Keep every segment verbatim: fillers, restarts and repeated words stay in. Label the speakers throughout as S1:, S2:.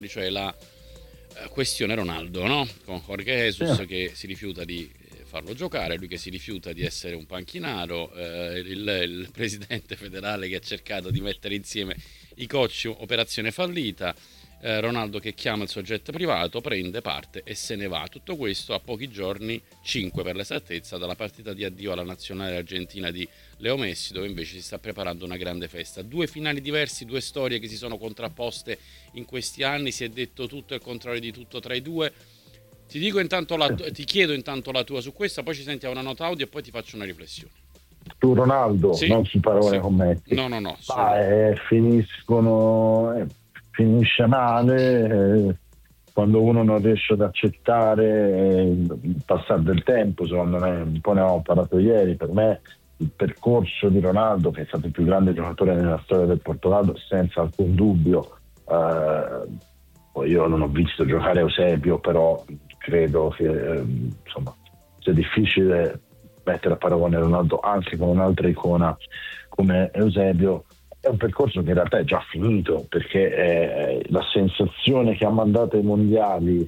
S1: cioè la eh, questione Ronaldo, no? Con Jorge Jesus
S2: Sì.
S1: che si rifiuta di eh, farlo giocare, lui che si rifiuta di essere un panchinaro, eh, il, il presidente federale che ha cercato di mettere insieme i coach, operazione fallita, eh, Ronaldo che chiama il suo jet privato, prende parte e se ne va. Tutto questo a pochi giorni, cinque per l'esattezza, dalla partita di addio alla nazionale argentina di Leo Messi, dove invece si sta preparando una grande festa. Due finali diversi, due storie che si sono contrapposte in questi anni, si è detto tutto e il contrario di tutto tra i due. Ti dico intanto la, ti chiedo intanto la tua su questa, poi ci sentiamo una nota audio e poi ti faccio una riflessione.
S2: Su Ronaldo,
S1: Sì,
S2: non su parole
S1: sì.
S2: commenti.
S1: No, no, no,
S2: Ma
S1: solo.
S2: eh, finiscono, eh, finisce male eh, quando uno non riesce ad accettare eh, il passare del tempo, secondo me, un po' ne ho parlato ieri, per me il percorso di Ronaldo, che è stato il più grande giocatore nella storia del Portogallo, senza alcun dubbio. Eh, poi io non ho visto giocare Eusebio, però credo che eh, insomma sia difficile mettere a paragone Ronaldo anche con un'altra icona come Eusebio. È un percorso che in realtà è già finito, perché eh, la sensazione che ha mandato ai mondiali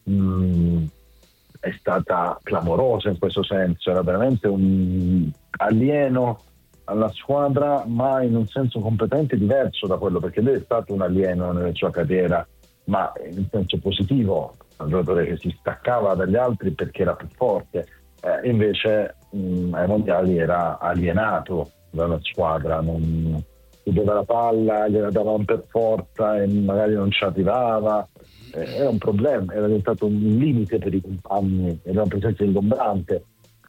S2: mh, è stata clamorosa in questo senso, era veramente un alieno alla squadra, ma in un senso completamente diverso da quello, perché lui è stato un alieno nella sua carriera, ma in senso positivo, un giocatore che si staccava dagli altri perché era più forte. Eh, invece mh, ai mondiali era alienato dalla squadra, non chiudeva la palla, gliela davano per forza e magari non ci arrivava. Eh, era un problema, era diventato un limite per i compagni, era una presenza ingombrante.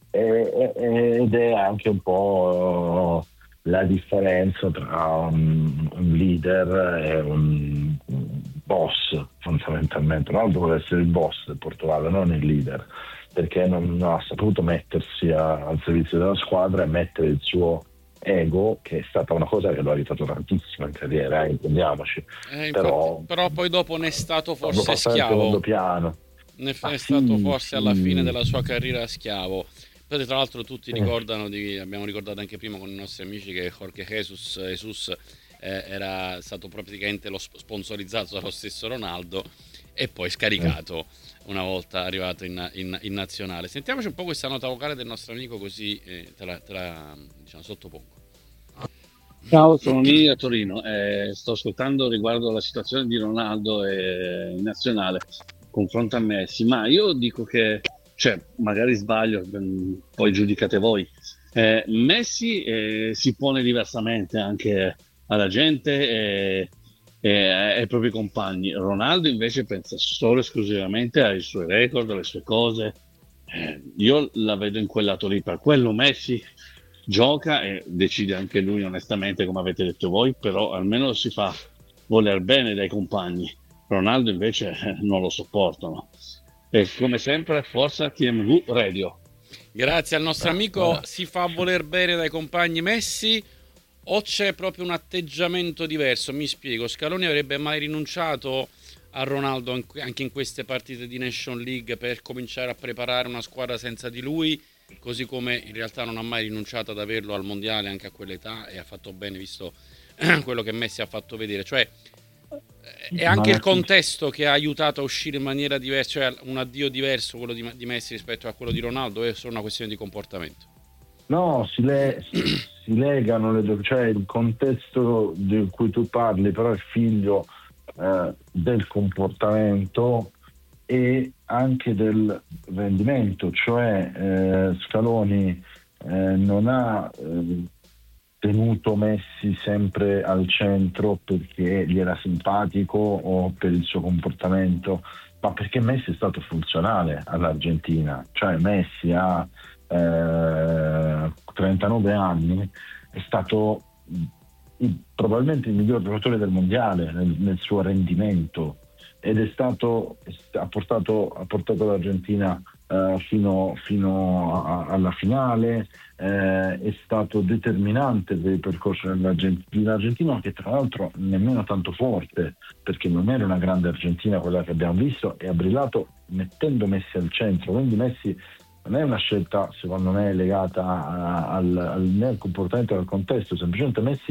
S2: E, e, ed è anche un po' la differenza tra un, un leader e un, un boss, fondamentalmente. Ronaldo vuole essere il boss del Portogallo, non il leader, perché non, non ha saputo mettersi a, al servizio della squadra e mettere il suo ego, che è stata una cosa che lo ha aiutato tantissimo in carriera, eh, intendiamoci.
S1: Eh, infatti,
S2: Però
S1: però poi dopo ne è stato
S2: quando
S1: forse
S2: passa in secondo
S1: schiavo,
S2: piano,
S1: ne
S2: ma
S1: è stato
S2: sì,
S1: forse alla fine
S2: sì,
S1: della sua carriera schiavo. Poi tra l'altro tutti
S2: sì.
S1: ricordano, di, abbiamo ricordato anche prima con i nostri amici che Jorge Jesus, Jesus eh, era stato praticamente lo sponsorizzato dallo stesso Ronaldo e poi
S2: Eh.
S1: scaricato una volta arrivato in, in, in nazionale. Sentiamoci un po' questa nota vocale del nostro amico così eh, te la, te la diciamo, sottopongo.
S3: Ciao, sono lì a Torino e sto ascoltando riguardo alla situazione di Ronaldo e in nazionale, confronto a Messi, ma io dico che, cioè, magari sbaglio, mm, poi giudicate voi. Eh, Messi eh, si pone diversamente anche alla gente e, e ai propri compagni. Ronaldo invece pensa solo e esclusivamente ai suoi record, alle sue cose. Eh, io la vedo in quel lato lì, per quello Messi gioca e decide anche lui onestamente come avete detto voi, però almeno si fa voler bene dai compagni. Ronaldo invece eh, non lo sopportano. E come sempre, forza T M V Radio.
S1: Grazie al nostro
S2: Ah,
S1: amico,
S2: guarda.
S1: si fa voler bene dai compagni Messi o c'è proprio un atteggiamento diverso? Mi spiego, Scaloni avrebbe mai rinunciato a Ronaldo anche in queste partite di Nation League per cominciare a preparare una squadra senza di lui, così come in realtà non ha mai rinunciato ad averlo al mondiale anche a quell'età e ha fatto bene visto quello che Messi ha fatto vedere, cioè è
S2: Ma
S1: anche il
S2: l'atteggi-
S1: contesto che ha aiutato a uscire in maniera diversa, cioè un addio diverso quello di, di Messi rispetto a quello di Ronaldo, è solo una questione di comportamento.
S2: no, si, le- si legano le due, cioè il contesto di cui tu parli, però è figlio eh, del comportamento e anche del rendimento, cioè eh, Scaloni eh, non ha eh, tenuto Messi sempre al centro perché gli era simpatico o per il suo comportamento, ma perché Messi è stato funzionale all'Argentina, cioè Messi ha eh, trentanove anni, è stato il- probabilmente il miglior giocatore del mondiale nel, nel suo rendimento ed è stato ha portato, ha portato l'Argentina eh, fino, fino a- alla finale, eh, è stato determinante per il percorso dell'Argentina, che tra l'altro nemmeno tanto forte, perché non era una grande Argentina quella che abbiamo visto, e ha brillato mettendo Messi al centro, quindi Messi non è una scelta secondo me legata a- al, al, né al comportamento né al contesto, semplicemente Messi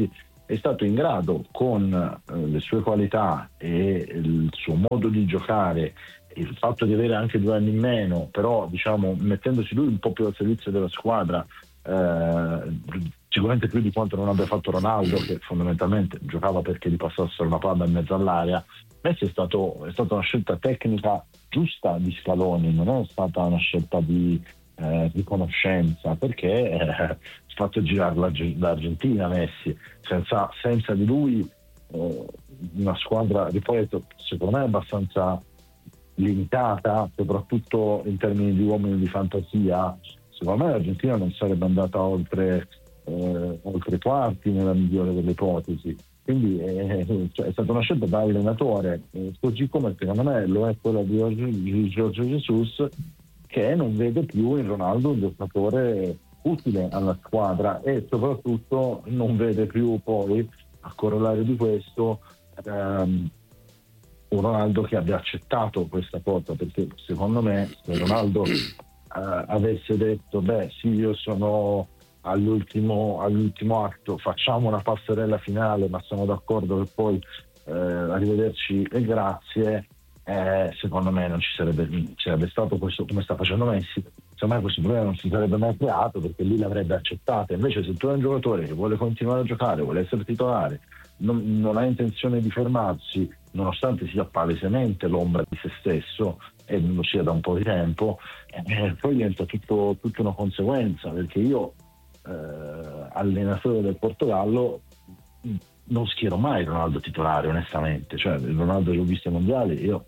S2: è stato in grado con eh, le sue qualità e il suo modo di giocare, il fatto di avere anche due anni in meno, però diciamo mettendosi lui un po' più al servizio della squadra, eh, sicuramente più di quanto non abbia fatto Ronaldo, che fondamentalmente giocava perché gli passassero una palla in mezzo all'area. Messi è stato è stata una scelta tecnica giusta di Scaloni, non è stata una scelta di eh, riconoscenza, perché eh, ha fatto girare l'Arge- l'Argentina Messi, senza, senza di lui eh, una squadra, ripeto, secondo me abbastanza limitata, soprattutto in termini di uomini di fantasia. Secondo me l'Argentina non sarebbe andata oltre eh, oltre i quarti nella migliore delle ipotesi, quindi eh, cioè, è stata una scelta da allenatore, eh, così come secondo me lo è quella di Jorge, Jorge Jesus, che non vede più in Ronaldo un giocatore utile alla squadra e soprattutto non vede più poi, a corollario di questo, ehm, un Ronaldo che abbia accettato questa cosa, perché secondo me se Ronaldo eh, avesse detto beh sì, io sono all'ultimo, all'ultimo atto, facciamo una passerella finale, ma sono d'accordo che poi eh, arrivederci e grazie, eh, secondo me non ci sarebbe, ci sarebbe stato questo, come sta facendo Messi, secondo me questo problema non si sarebbe mai creato, perché lui l'avrebbe accettato. Invece se tu hai un giocatore che vuole continuare a giocare, vuole essere titolare, non, non ha intenzione di fermarsi, nonostante sia palesemente l'ombra di se stesso e non lo sia da un po' di tempo, eh, poi diventa tutto, tutta una conseguenza, perché io eh, allenatore del Portogallo non schiero mai Ronaldo titolare, onestamente, cioè il Ronaldo che ho visto ai mondiali io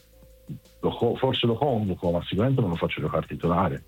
S2: lo, forse lo convoco, ma sicuramente non lo faccio giocare titolare.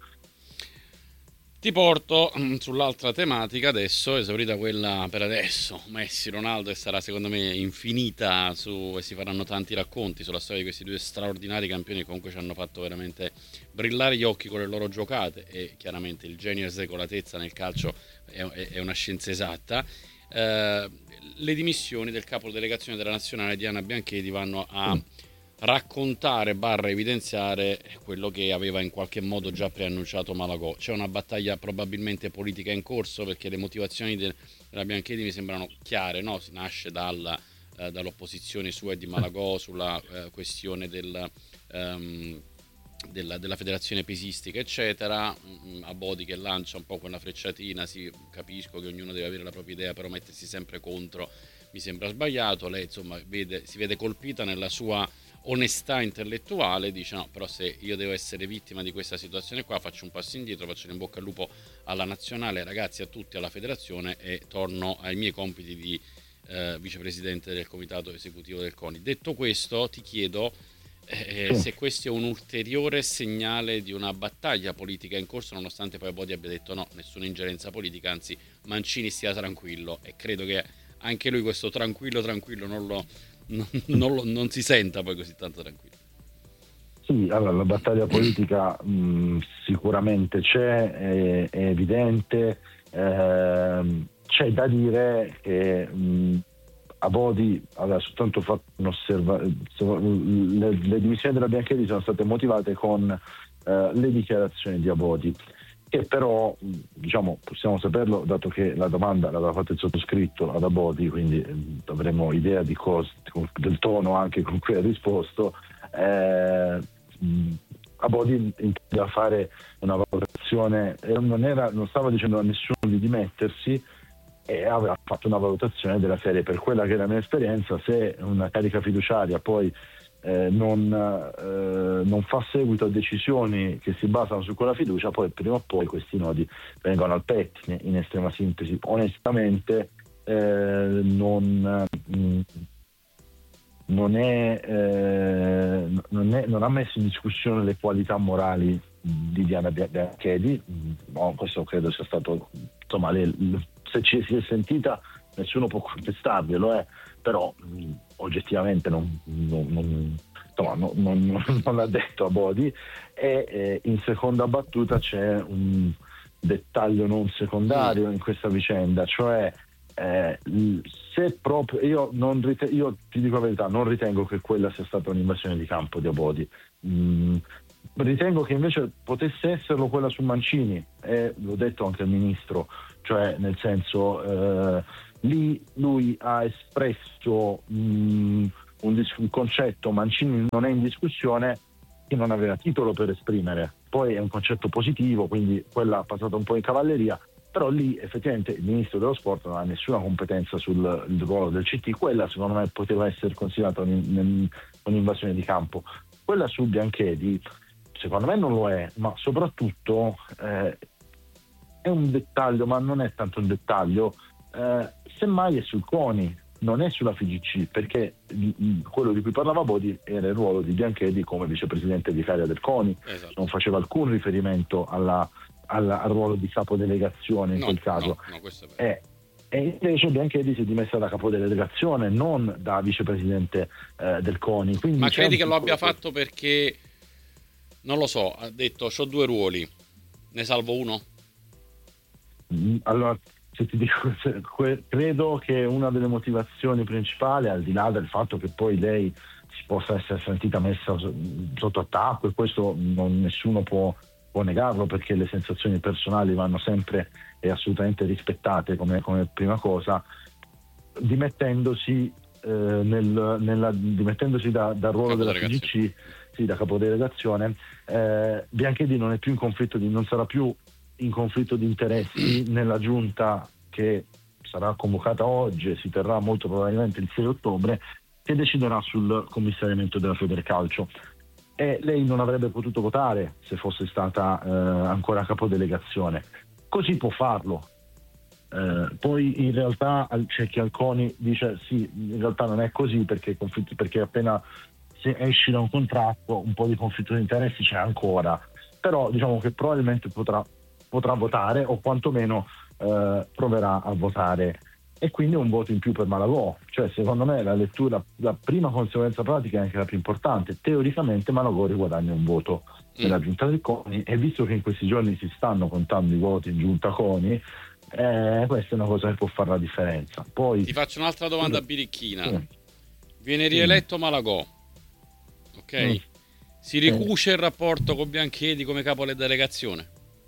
S1: Ti porto sull'altra tematica adesso, esaurita quella per adesso, Messi, Ronaldo, e sarà secondo me infinita su, e si faranno tanti racconti sulla storia di questi due straordinari campioni che comunque ci hanno fatto veramente brillare gli occhi con le loro giocate, e chiaramente il genio e secolatezza nel calcio è, è, è una scienza esatta. Eh, le dimissioni del capo delegazione della nazionale Diana Bianchedi vanno a raccontare barra evidenziare quello che aveva in qualche modo già preannunciato Malagò. C'è una battaglia probabilmente politica in corso, perché le motivazioni de- della Bianchedi mi sembrano chiare, no? Si nasce dalla, eh, dall'opposizione sua e di Malagò sulla eh, questione del, ehm, della, della federazione pesistica eccetera. Abodi che lancia un po' quella frecciatina, sì, capisco che ognuno deve avere la propria idea, però mettersi sempre contro mi sembra sbagliato. Lei insomma vede, si vede colpita nella sua onestà intellettuale, dice no, però se io devo essere vittima di questa situazione qua faccio un passo indietro, faccio in bocca al lupo alla nazionale, ragazzi, a tutti, alla federazione, e torno ai miei compiti di eh, vicepresidente del comitato esecutivo del CONI. Detto questo, ti chiedo eh,
S2: Sì.
S1: se questo è un ulteriore segnale di una battaglia politica in corso, nonostante poi Bodi abbia detto no, nessuna ingerenza politica, anzi Mancini stia tranquillo, e credo che anche lui questo tranquillo tranquillo non lo Non, non, lo, non si senta poi così tanto tranquillo.
S2: Sì, allora la battaglia politica mh, sicuramente c'è, è, è evidente, ehm, c'è da dire che mh, Abodi aveva soltanto fatto un'osservazione, le, le dimissioni della Bianchedi sono state motivate con eh, le dichiarazioni di Abodi, che però diciamo possiamo saperlo dato che la domanda l'aveva fatta il sottoscritto ad Abodi, quindi eh, avremo idea di cosa, del tono anche con cui ha risposto. eh, Abodi intendeva fare una valutazione, non, era, non stava dicendo a nessuno di dimettersi, e aveva fatto una valutazione della serie: per quella che è la mia esperienza, se una carica fiduciaria poi Eh, non, eh, non fa seguito a decisioni che si basano su quella fiducia, poi prima o poi questi nodi vengono al pettine. In estrema sintesi, onestamente eh, non, mh, non, è, eh, non, è, non ha messo in discussione le qualità morali di Diana Bianchedi, no, questo credo sia stato, insomma, le, le, se ci si è sentita nessuno può contestarglielo, eh, però mh, oggettivamente non, non, non, insomma, non, non, non l'ha detto Abodi. E eh, in seconda battuta c'è un dettaglio non secondario in questa vicenda, cioè eh, se proprio io, non riten- io ti dico la verità, non ritengo che quella sia stata un'invasione di campo di Abodi. Mm, ritengo che invece potesse esserlo quella su Mancini, e l'ho detto anche al ministro, cioè nel senso eh, lì lui ha espresso mh, un, dis- un concetto, Mancini non è in discussione, che non aveva titolo per esprimere. Poi è un concetto positivo, quindi quella ha passato un po' in cavalleria, però lì effettivamente il ministro dello sport non ha nessuna competenza sul il ruolo del C T. Quella secondo me poteva essere considerata un- un'invasione di campo. Quella su Bianchedi secondo me non lo è, ma soprattutto eh, è un dettaglio, ma non è tanto un dettaglio, eh, semmai è sul CONI, non è sulla F I G C, perché mh, quello di cui parlava Bodi era il ruolo di Bianchedi come vicepresidente vicaria del CONI,
S1: Esatto.
S2: non faceva alcun riferimento alla, alla, al ruolo di capodelegazione in
S1: No,
S2: quel caso.
S1: no, no, questo è vero.
S2: Eh, e invece Bianchedi si è dimessa da capodelegazione, non da vicepresidente eh, del CONI. Quindi
S1: Ma
S2: c'è
S1: credi
S2: un
S1: che lo abbia
S2: piccolo-
S1: fatto perché, non lo so, ha detto c'ho due ruoli, ne salvo uno?
S2: Mm, Allora, se ti dico, se- que- credo che una delle motivazioni principali, al di là del fatto che poi lei si possa essere sentita messa so- sotto attacco, e questo non- nessuno può, può negarlo, perché le sensazioni personali vanno sempre e assolutamente rispettate come, come prima cosa, dimettendosi, eh, nel- nella- dimettendosi da- dal ruolo della F I G C, sì, da capodelegazione, eh, Bianchedi non è più in conflitto di, non sarà più in conflitto di interessi nella giunta che sarà convocata oggi e si terrà molto probabilmente il sei ottobre, che deciderà sul commissariamento della Federcalcio. E lei non avrebbe potuto votare se fosse stata eh, ancora capodelegazione. Così può farlo. Eh, poi in realtà al- c'è chi al CONI dice sì, in realtà non è così, perché, conflitti- perché appena se esci da un contratto un po' di conflitto di interessi c'è ancora, però diciamo che probabilmente potrà, potrà votare, o quantomeno eh, proverà a votare, e quindi un voto in più per Malagò. Cioè, secondo me la lettura, la prima conseguenza pratica è anche la più importante. Teoricamente Malagò riguadagna un voto nella giunta del CONI, e visto che in questi giorni si stanno contando i voti in giunta CONI, eh, questa è una cosa che può fare la differenza. Poi
S1: Ti faccio un'altra domanda birichina.
S2: Sì.
S1: Viene
S2: Sì.
S1: rieletto Malagò, ok?
S2: Mm.
S1: Si ricuce il rapporto con Bianchedi come capo della delegazione?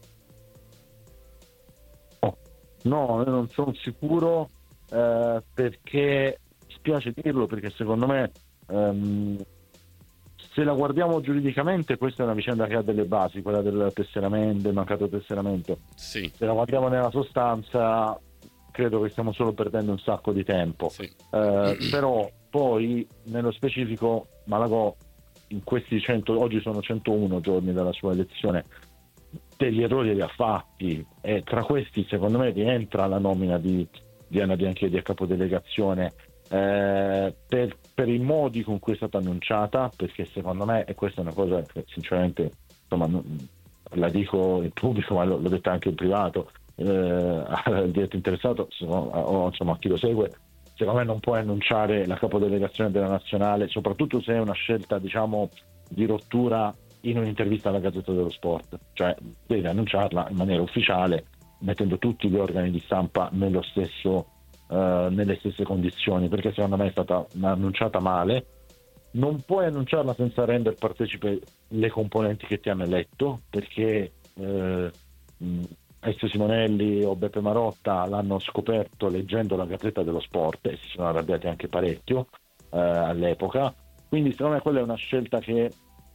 S2: No, io non sono sicuro, eh, perché spiace dirlo, perché secondo me ehm, se la guardiamo giuridicamente questa è una vicenda che ha delle basi, quella del tesseramento, del mancato tesseramento.
S1: Sì.
S2: Se la guardiamo nella sostanza credo che stiamo solo perdendo un sacco di tempo.
S1: Sì.
S2: Eh, però poi nello specifico Malagò in questi cento, oggi sono centouno giorni dalla sua elezione, degli errori li ha fatti, e tra questi secondo me rientra la nomina di Diana Bianchedi a capodelegazione, eh, per, per i modi con cui è stata annunciata, perché secondo me, e questa è una cosa che sinceramente insomma non, la dico in pubblico, ma l'ho, l'ho detta anche in privato eh, al diretto interessato o insomma a chi lo segue, secondo me non puoi annunciare la capodelegazione della nazionale, soprattutto se è una scelta diciamo di rottura, in un'intervista alla Gazzetta dello Sport. Cioè devi annunciarla in maniera ufficiale, mettendo tutti gli organi di stampa nello stesso, eh, nelle stesse condizioni, perché secondo me è stata annunciata male. Non puoi annunciarla senza rendere partecipe le componenti che ti hanno eletto, perché eh, Ezio Simonelli o Beppe Marotta l'hanno scoperto leggendo la Gazzetta dello Sport e si sono arrabbiati anche parecchio eh, all'epoca. Quindi secondo me quella è una scelta che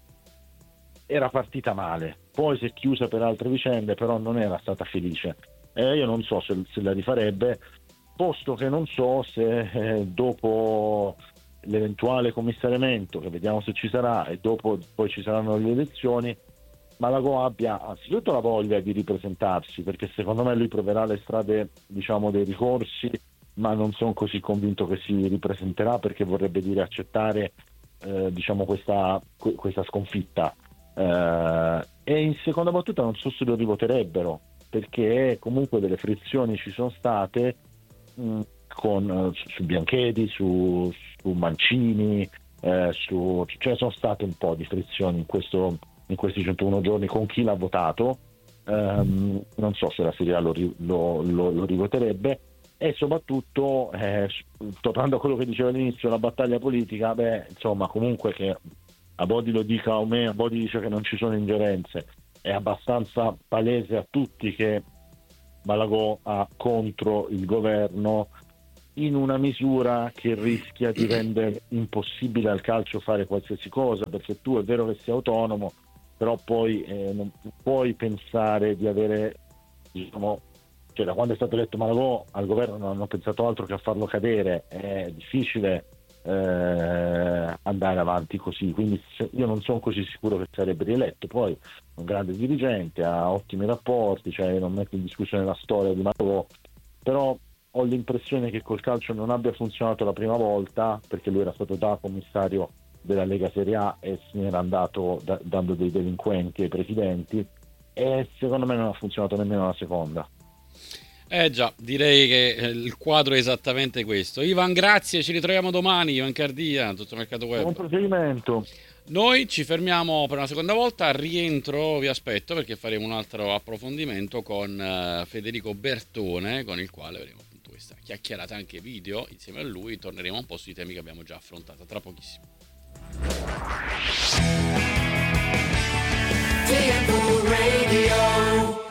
S2: era partita male, poi si è chiusa per altre vicende, però non era stata felice. Eh, io non so se, se la rifarebbe, posto che non so se eh, dopo l'eventuale commissariamento, che vediamo se ci sarà, e dopo poi ci saranno le elezioni, Malagò abbia anzitutto la voglia di ripresentarsi, perché secondo me lui proverà le strade diciamo dei ricorsi, ma non sono così convinto che si ripresenterà, perché vorrebbe dire accettare eh, diciamo questa, questa sconfitta. Uh, e in seconda battuta non so se lo rivoterebbero, perché comunque delle frizioni ci sono state mh, con, uh, su, su Bianchedi, su, su Mancini, uh, su, cioè sono state un po' di frizioni in, questo, in questi centouno giorni con chi l'ha votato. Um, non so se la Serie A lo, lo, lo, lo rivoterebbe, e soprattutto eh, tornando a quello che diceva all'inizio, la battaglia politica, beh insomma comunque che a Bodi lo dica o me, a Bodi dice che non ci sono ingerenze, è abbastanza palese a tutti che Malagò ha contro il governo in una misura che rischia di rendere impossibile al calcio fare qualsiasi cosa, perché tu è vero che sei autonomo, però poi eh, non puoi pensare di avere, diciamo, cioè da quando è stato eletto Malagò al governo non hanno pensato altro che a farlo cadere. È difficile eh, andare avanti così, quindi io non sono così sicuro che sarebbe rieletto. Poi è un grande dirigente, ha ottimi rapporti, cioè non metto in discussione la storia di Malagò, però ho l'impressione che col calcio non abbia funzionato la prima volta, perché lui era stato da commissario della Lega Serie A e se ne era andato da, dando dei delinquenti ai presidenti, e secondo me non ha funzionato nemmeno la seconda.
S1: Eh già, direi che il quadro è esattamente questo. Ivan, grazie, ci ritroviamo domani. Ivan Cardia, Tutto Mercato Web.
S2: Buon proseguimento.
S1: Noi ci fermiamo per una seconda volta, al rientro vi aspetto perché faremo un altro approfondimento con uh, Federico Bertone, con il quale avremo appunto questa chiacchierata anche video. Insieme a lui torneremo un po' sui temi che abbiamo già affrontato tra pochissimo. T M V Radio.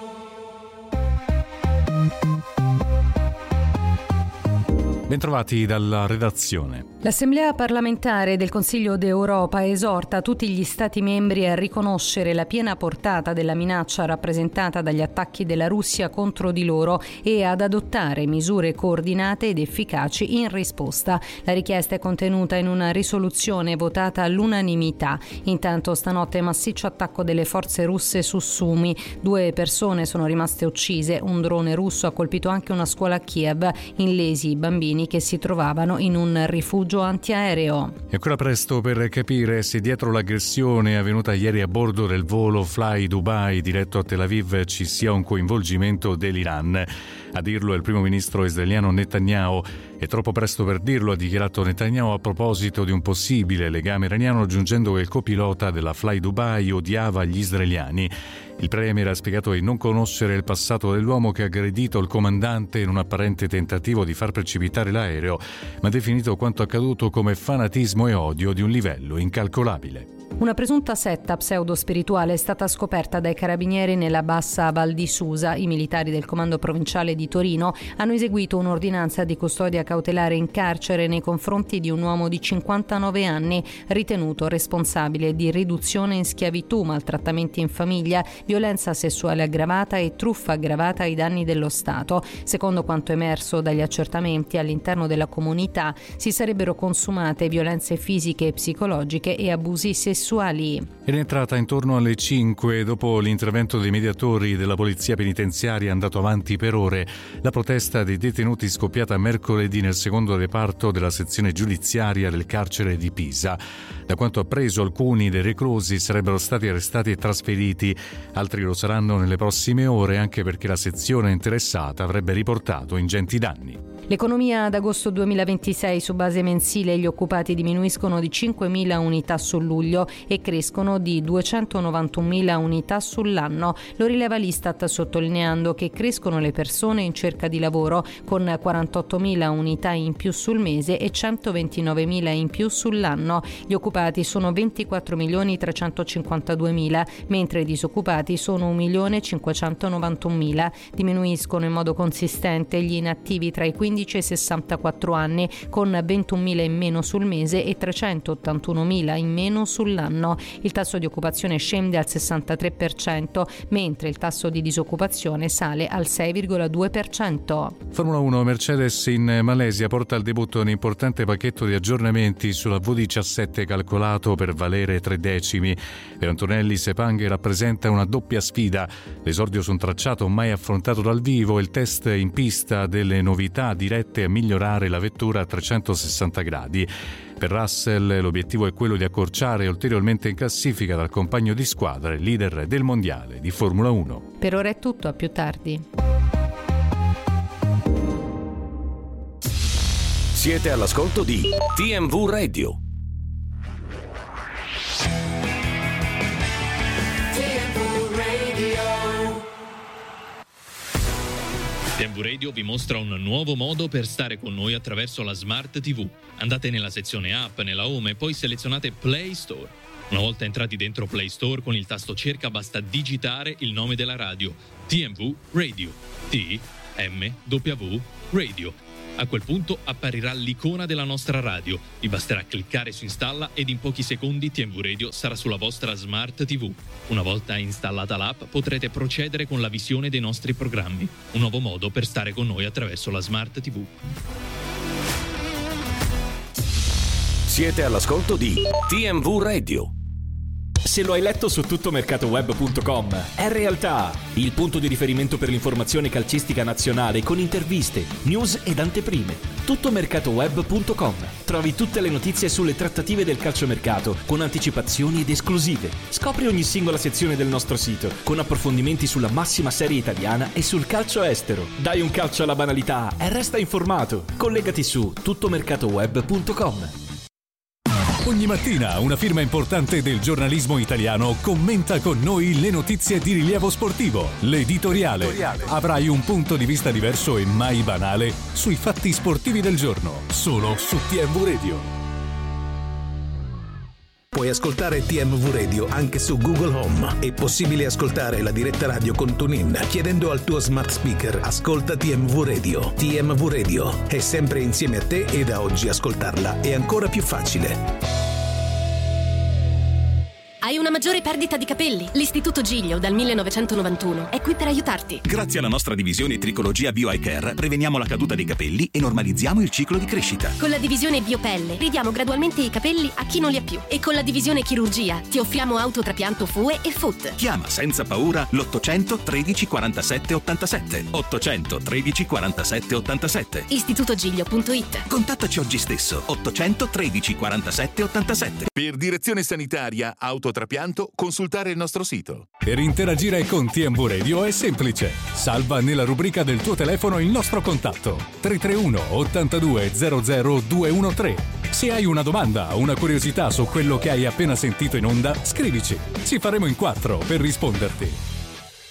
S4: Bentrovati dalla redazione.
S5: L'Assemblea parlamentare del Consiglio d'Europa esorta tutti gli Stati membri a riconoscere la piena portata della minaccia rappresentata dagli attacchi della Russia contro di loro e ad adottare misure coordinate ed efficaci in risposta. La richiesta è contenuta in una risoluzione votata all'unanimità. Intanto stanotte massiccio attacco delle forze russe su Sumi. Due persone sono rimaste uccise. Un drone russo ha colpito anche una scuola a Kiev, illesi i bambini che si trovavano in un rifugio antiaereo.
S4: È ancora presto per capire se dietro l'aggressione avvenuta ieri a bordo del volo Fly Dubai diretto a Tel Aviv ci sia un coinvolgimento dell'Iran. A dirlo è il primo ministro israeliano Netanyahu. È troppo presto per dirlo, ha dichiarato Netanyahu a proposito di un possibile legame iraniano, aggiungendo che il copilota della Fly Dubai odiava gli israeliani. Il premier ha spiegato di non conoscere il passato dell'uomo che ha aggredito il comandante in un apparente tentativo di far precipitare l'aereo, ma ha definito quanto accaduto come fanatismo e odio di un livello incalcolabile.
S5: Una presunta setta pseudo-spirituale è stata scoperta dai carabinieri nella bassa Val di Susa. I militari del comando provinciale di Torino hanno eseguito un'ordinanza di custodia cautelare in carcere nei confronti di un uomo di cinquantanove anni ritenuto responsabile di riduzione in schiavitù, maltrattamenti in famiglia, violenza sessuale aggravata e truffa aggravata ai danni dello Stato. Secondo quanto emerso dagli accertamenti, all'interno della comunità si sarebbero consumate violenze fisiche e psicologiche e abusi sessuali.
S4: È entrata intorno alle cinque dopo l'intervento dei mediatori della polizia penitenziaria, è andato avanti per ore. La protesta dei detenuti scoppiata mercoledì nel secondo reparto della sezione giudiziaria del carcere di Pisa. Da quanto appreso, alcuni dei reclusi sarebbero stati arrestati e trasferiti, altri lo saranno nelle prossime ore, anche perché la sezione interessata avrebbe riportato ingenti danni.
S5: L'economia ad agosto duemilaventisei su base mensile, gli occupati diminuiscono di cinquemila unità su luglio e crescono di duecentonovantunomila unità sull'anno. Lo rileva l'Istat sottolineando che crescono le persone in cerca di lavoro con quarantottomila unità in più sul mese e centoventinovemila in più sull'anno. Gli occupati sono ventiquattro milioni trecentocinquantaduemila, mentre i disoccupati sono un milione cinquecentonovantunomila. Diminuiscono in modo consistente gli inattivi tra i quindici e sessantaquattro anni, con ventunomila in meno sul mese e trecentottantunomila in meno sull'anno. Il tasso di occupazione scende al sessantatré per cento, mentre il tasso di disoccupazione sale al sei virgola due per cento.
S4: Formula uno, Mercedes in Malesia porta al debutto un importante pacchetto di aggiornamenti sulla V diciassette calcolato per valere tre decimi. Per Antonelli Sepang rappresenta una doppia sfida: l'esordio su un tracciato mai affrontato dal vivo e il test in pista delle novità dirette a migliorare la vettura a trecentosessanta gradi. Per Russell l'obiettivo è quello di accorciare ulteriormente in classifica dal compagno di squadra il leader del mondiale di Formula uno.
S5: Per ora è tutto, a più tardi.
S6: Siete all'ascolto di T M V Radio.
S7: T M V Radio vi mostra un nuovo modo per stare con noi attraverso la Smart ti vu. Andate nella sezione app, nella home e poi selezionate Play Store. Una volta entrati dentro Play Store, con il tasto cerca basta digitare il nome della radio: T M V Radio. T M W Radio. A quel punto apparirà l'icona della nostra radio. Vi basterà cliccare su installa ed in pochi secondi T M V Radio sarà sulla vostra Smart T V. Una volta installata l'app potrete procedere con la visione dei nostri programmi. Un nuovo modo per stare con noi attraverso la Smart T V.
S6: Siete all'ascolto di T M V Radio.
S8: Se lo hai letto su tuttomercatoweb punto com, è realtà, il punto di riferimento per l'informazione calcistica nazionale con interviste, news ed anteprime. tuttomercatoweb punto com. Trovi tutte le notizie sulle trattative del calciomercato con anticipazioni ed esclusive. Scopri ogni singola sezione del nostro sito con approfondimenti sulla massima serie italiana e sul calcio estero. Dai un calcio alla banalità e resta informato. Collegati su tuttomercatoweb punto com.
S4: Ogni mattina una firma importante del giornalismo italiano commenta con noi le notizie di rilievo sportivo. L'editoriale. L'editoriale. Avrai un punto di vista diverso e mai banale sui fatti sportivi del giorno, solo su T M V Radio.
S9: Puoi ascoltare T M V Radio anche su Google Home. È possibile ascoltare la diretta radio con TuneIn chiedendo al tuo smart speaker ascolta T M V Radio. T M V Radio è sempre insieme a te e da oggi ascoltarla è ancora più facile.
S10: Hai una maggiore perdita di capelli? L'Istituto Giglio dal millenovecentonovantuno è qui per aiutarti.
S11: Grazie alla nostra divisione Tricologia Bio Eye Care preveniamo la caduta dei capelli e normalizziamo il ciclo di crescita.
S10: Con la divisione Biopelle ridiamo gradualmente i capelli a chi non li ha più. E con la divisione Chirurgia ti offriamo autotrapianto F U E e F U T.
S11: Chiama senza paura l'ottocento tredici quarantasette ottantasette. ottocento tredici quarantasette ottantasette.
S10: istituto giglio punto it.
S11: Contattaci oggi stesso. ottocento tredici quarantasette ottantasette.
S12: Per direzione sanitaria autotrapianto, consultare il nostro sito.
S4: Per interagire con T M V Radio è semplice. Salva nella rubrica del tuo telefono il nostro contatto tre tre uno ottantadue zero zero due uno tre. Se hai una domanda o una curiosità su quello che hai appena sentito in onda, scrivici. Ci faremo in quattro per risponderti.